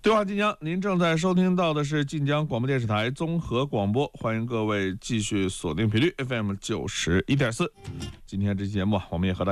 对话晋江，您正在收听到的是晋江广播电视台综合广播，欢迎各位继续锁定频率 FM 91.4。今天这期节目，我们也和大家